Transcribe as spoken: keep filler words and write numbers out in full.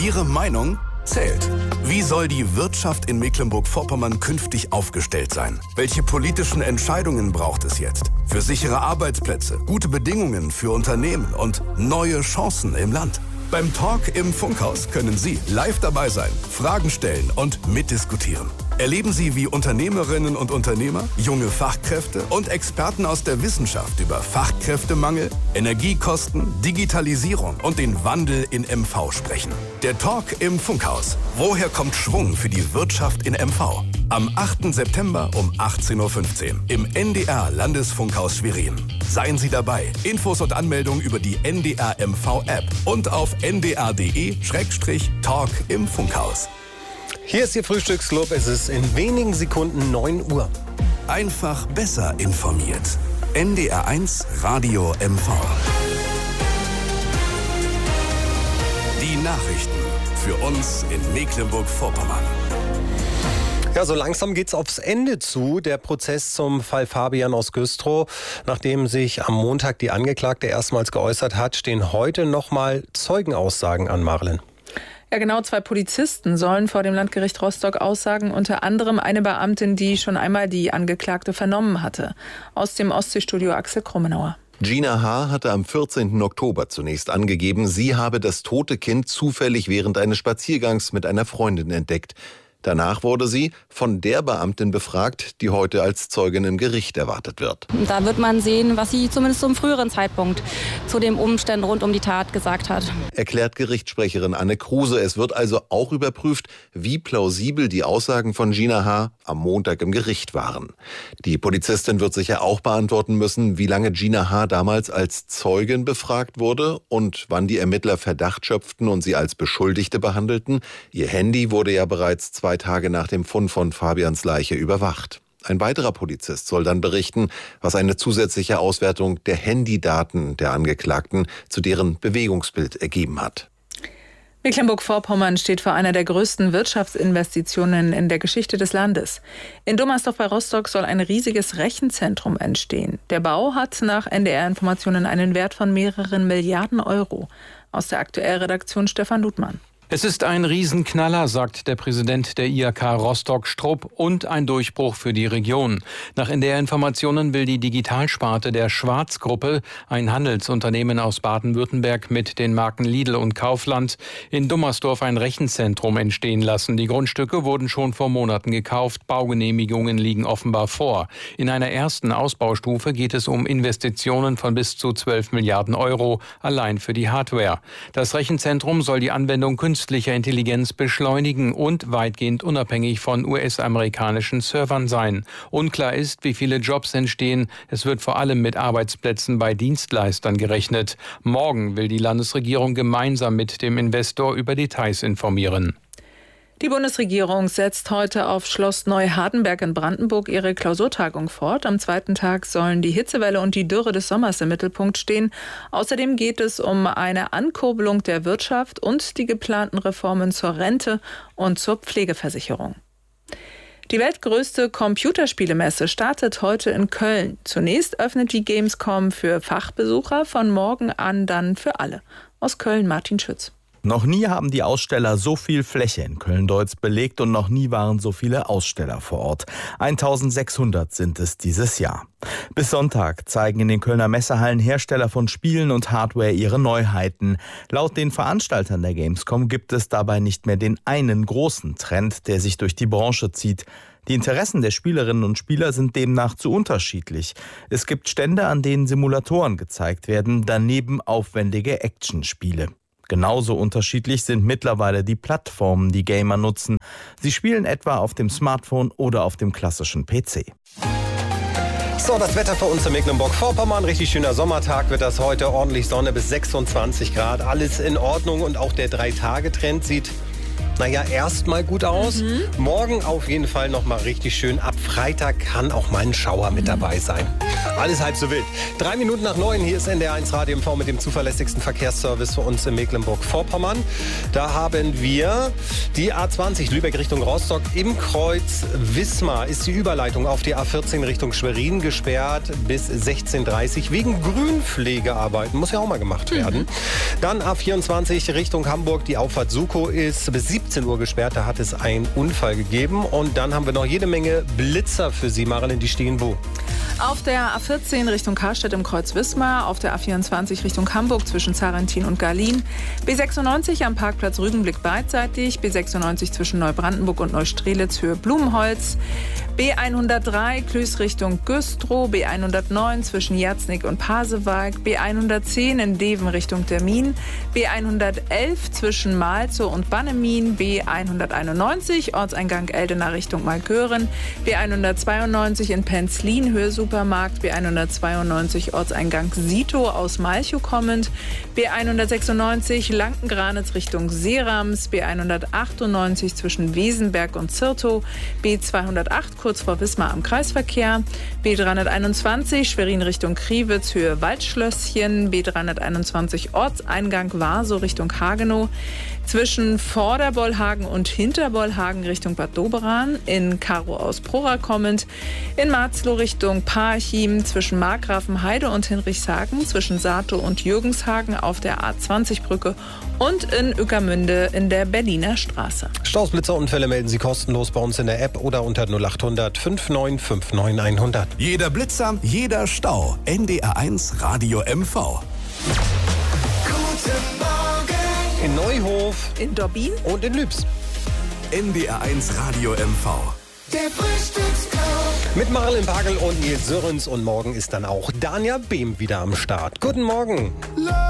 Ihre Meinung zählt. Wie soll die Wirtschaft in Mecklenburg-Vorpommern künftig aufgestellt sein? Welche politischen Entscheidungen braucht es jetzt? Für sichere Arbeitsplätze, gute Bedingungen für Unternehmen und neue Chancen im Land. Beim Talk im Funkhaus können Sie live dabei sein, Fragen stellen und mitdiskutieren. Erleben Sie, wie Unternehmerinnen und Unternehmer, junge Fachkräfte und Experten aus der Wissenschaft über Fachkräftemangel, Energiekosten, Digitalisierung und den Wandel in M V sprechen. Der Talk im Funkhaus. Woher kommt Schwung für die Wirtschaft in M V? Am achten September um achtzehn Uhr fünfzehn im N D R Landesfunkhaus Schwerin. Seien Sie dabei. Infos und Anmeldungen über die N D R M V App und auf n d r punkt d e Schrägstrich Talk im Funkhaus. Hier ist Ihr Frühstücksclub. Es ist in wenigen Sekunden neun Uhr. Einfach besser informiert. N D R eins Radio M V. Die Nachrichten für uns in Mecklenburg-Vorpommern. Ja, so langsam geht's aufs Ende zu. Der Prozess zum Fall Fabian aus Güstrow. Nachdem sich am Montag die Angeklagte erstmals geäußert hat, stehen heute nochmal Zeugenaussagen an, Marlen. Ja, genau, zwei Polizisten sollen vor dem Landgericht Rostock aussagen, unter anderem eine Beamtin, die schon einmal die Angeklagte vernommen hatte. Aus dem Ostseestudio Axel Krummenauer. Gina H. hatte am vierzehnten Oktober zunächst angegeben, sie habe das tote Kind zufällig während eines Spaziergangs mit einer Freundin entdeckt. Danach wurde sie von der Beamtin befragt, die heute als Zeugin im Gericht erwartet wird. Da wird man sehen, was sie zumindest zum früheren Zeitpunkt zu den Umständen rund um die Tat gesagt hat. Erklärt Gerichtssprecherin Anne Kruse. Es wird also auch überprüft, wie plausibel die Aussagen von Gina H. am Montag im Gericht waren. Die Polizistin wird sicher auch beantworten müssen, wie lange Gina H. damals als Zeugin befragt wurde und wann die Ermittler Verdacht schöpften und sie als Beschuldigte behandelten. Ihr Handy wurde ja bereits zwei Tage nach dem Fund von Fabians Leiche überwacht. Ein weiterer Polizist soll dann berichten, was eine zusätzliche Auswertung der Handydaten der Angeklagten zu deren Bewegungsbild ergeben hat. Mecklenburg-Vorpommern steht vor einer der größten Wirtschaftsinvestitionen in der Geschichte des Landes. In Dummersdorf bei Rostock soll ein riesiges Rechenzentrum entstehen. Der Bau hat nach N D R-Informationen einen Wert von mehreren Milliarden Euro. Aus der Aktuellredaktion Stefan Ludmann. Es ist ein Riesenknaller, sagt der Präsident der I H K Rostock-Strupp, und ein Durchbruch für die Region. Nach N D R-Informationen will die Digitalsparte der Schwarz-Gruppe, ein Handelsunternehmen aus Baden-Württemberg mit den Marken Lidl und Kaufland, in Dummersdorf ein Rechenzentrum entstehen lassen. Die Grundstücke wurden schon vor Monaten gekauft, Baugenehmigungen liegen offenbar vor. In einer ersten Ausbaustufe geht es um Investitionen von bis zu zwölf Milliarden Euro, allein für die Hardware. Das Rechenzentrum soll die Anwendung künstlicher Künstliche Intelligenz beschleunigen und weitgehend unabhängig von U S-amerikanischen Servern sein. Unklar ist, wie viele Jobs entstehen. Es wird vor allem mit Arbeitsplätzen bei Dienstleistern gerechnet. Morgen will die Landesregierung gemeinsam mit dem Investor über Details informieren. Die Bundesregierung setzt heute auf Schloss Neuhardenberg in Brandenburg ihre Klausurtagung fort. Am zweiten Tag sollen die Hitzewelle und die Dürre des Sommers im Mittelpunkt stehen. Außerdem geht es um eine Ankurbelung der Wirtschaft und die geplanten Reformen zur Rente und zur Pflegeversicherung. Die weltgrößte Computerspielemesse startet heute in Köln. Zunächst öffnet die Gamescom für Fachbesucher, von morgen an dann für alle. Aus Köln Martin Schütz. Noch nie haben die Aussteller so viel Fläche in Köln-Deutz belegt und noch nie waren so viele Aussteller vor Ort. eintausendsechshundert sind es dieses Jahr. Bis Sonntag zeigen in den Kölner Messehallen Hersteller von Spielen und Hardware ihre Neuheiten. Laut den Veranstaltern der Gamescom gibt es dabei nicht mehr den einen großen Trend, der sich durch die Branche zieht. Die Interessen der Spielerinnen und Spieler sind demnach zu unterschiedlich. Es gibt Stände, an denen Simulatoren gezeigt werden, daneben aufwendige Actionspiele. Genauso unterschiedlich sind mittlerweile die Plattformen, die Gamer nutzen. Sie spielen etwa auf dem Smartphone oder auf dem klassischen P C. So, das Wetter für uns in Mecklenburg-Vorpommern. Richtig schöner Sommertag wird das heute. Ordentlich Sonne bis sechsundzwanzig Grad. Alles in Ordnung und auch der drei-Tage-Trend sieht, naja, erstmal gut aus. Mhm. Morgen auf jeden Fall nochmal richtig schön. Ab Freitag kann auch mal ein Schauer mit dabei sein. Alles halb so wild. Drei Minuten nach neun, hier ist N D R eins Radio M V mit dem zuverlässigsten Verkehrsservice für uns in Mecklenburg-Vorpommern. Da haben wir die A zwanzig Lübeck Richtung Rostock im Kreuz Wismar. Ist die Überleitung auf die A vierzehn Richtung Schwerin gesperrt bis sechzehn Uhr dreißig wegen Grünpflegearbeiten. Muss ja auch mal gemacht werden. Mhm. Dann A vierundzwanzig Richtung Hamburg. Die Auffahrt Sukow ist bis siebzehn Uhr gesperrt. Da hat es einen Unfall gegeben. Und dann haben wir noch jede Menge Blitzer für Sie, Marilyn. Die stehen wo? Auf der A vierzehn Richtung Karstadt im Kreuz Wismar, auf der A vierundzwanzig Richtung Hamburg zwischen Zarentin und Garlin, B sechsundneunzig am Parkplatz Rügenblick beidseitig, B sechsundneunzig zwischen Neubrandenburg und Neustrelitz Höhe Blumenholz, B hundertdrei Klüß Richtung Güstrow, B hundertneun zwischen Jerznig und Pasewalk, B hundertzehn in Deven Richtung Termin, B hundertelf zwischen Malzow und Bannemin, B hunderteinundneunzig Ortseingang Eldena Richtung Malkören, B hundertzweiundneunzig in Penzlin Höhe Supermarkt, B hundertzweiundneunzig Ortseingang Sito aus Malchow kommend, B hundertsechsundneunzig Lankengranitz Richtung Seerams, B hundertachtundneunzig zwischen Wesenberg und Zirtow, B zweihundertacht kurz vor Wismar am Kreisverkehr, B dreihunderteinundzwanzig Schwerin Richtung Kriwitz Höhe Waldschlösschen, B dreihunderteinundzwanzig Ortseingang Warsow Richtung Hagenow, zwischen Vorderbollhagen und Hinterbollhagen Richtung Bad Doberan, in Karow aus Prora kommend, in Marzloh Richtung Parchim, zwischen Markgrafenheide und Hinrichshagen, zwischen Satow und Jürgenshagen auf der A zwanzig Brücke und in Ueckermünde in der Berliner Straße. Staus, Blitzer, Unfälle melden Sie kostenlos bei uns in der App oder unter null achthundert fünfundneunzig neunundfünfzig hundert. Jeder Blitzer, jeder Stau. N D R eins Radio M V. Guten Morgen. In Neuhof, In Dobbin und in Lübs. N D R eins Radio M V. Der Frühstücksclub. Mit Marilyn Pagel und Nils Sörens. Und morgen ist dann auch Danja Behm wieder am Start. Guten Morgen.